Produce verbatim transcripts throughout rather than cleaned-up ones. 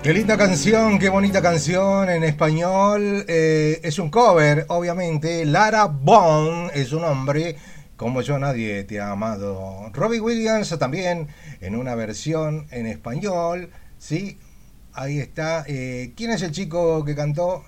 Qué linda canción, qué bonita canción en español. Eh, es un cover, obviamente. Lara Bond es un hombre. Como yo nadie te ha amado. Robbie Williams también en una versión en español. Sí, ahí está. Eh, ¿Quién es el chico que cantó?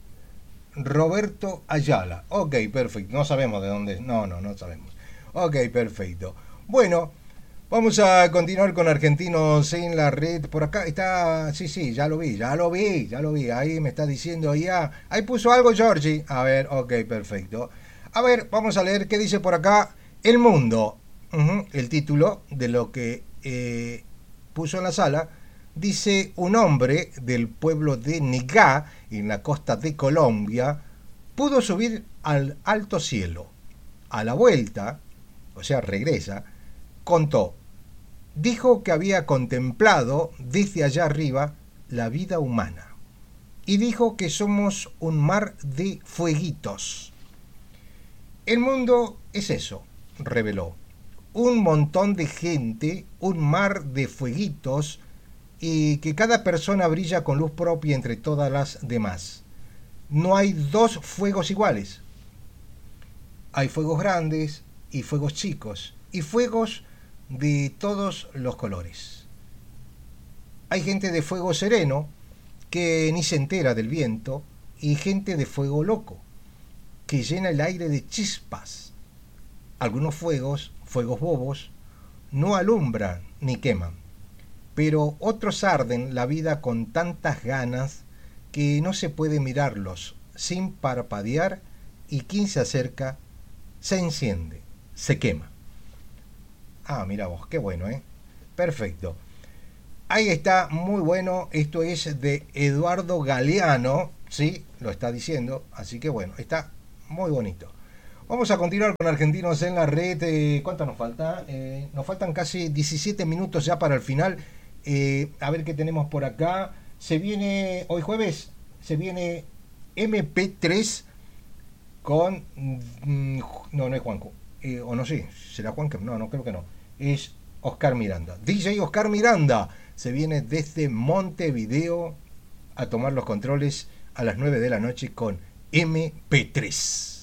Roberto Ayala. Ok, perfecto. No sabemos de dónde. No, no, no sabemos. Ok, perfecto. Bueno. Vamos a continuar con Argentinos en la Red. Por acá está, sí, sí, ya lo vi, ya lo vi, ya lo vi. Ahí me está diciendo ya. Ahí puso algo Georgie. A ver, ok, perfecto. A ver, vamos a leer qué dice por acá. El Mundo. Uh-huh, el título de lo que eh, puso en la sala. Dice, un hombre del pueblo de Negá, en la costa de Colombia, pudo subir al alto cielo. A la vuelta, o sea, regresa, contó. Dijo que había contemplado desde allá arriba la vida humana y dijo que somos un mar de fueguitos. El mundo es eso, reveló. Un montón de gente, un mar de fueguitos y que cada persona brilla con luz propia entre todas las demás. No hay dos fuegos iguales. Hay fuegos grandes y fuegos chicos y fuegos de todos los colores. Hay gente de fuego sereno que ni se entera del viento y gente de fuego loco que llena el aire de chispas. Algunos fuegos, fuegos bobos, no alumbran ni queman, pero otros arden la vida con tantas ganas que no se puede mirarlos sin parpadear y quien se acerca se enciende, se quema. Ah, mira vos, qué bueno, ¿eh? Perfecto. Ahí está, muy bueno. Esto es de Eduardo Galeano, ¿sí? Lo está diciendo. Así que bueno, está muy bonito. Vamos a continuar con Argentinos en la Red. Eh, ¿Cuánto nos falta? Eh, nos faltan casi diecisiete minutos ya para el final. Eh, a ver qué tenemos por acá. Se viene, hoy jueves, se viene eme pe tres con... Mm, no, no es Juanjo. Eh, o no sé, ¿será Juanjo? No, no, creo que no. Es Oscar Miranda. D J Oscar Miranda se viene desde Montevideo a tomar los controles a las nueve de la noche con eme pe tres.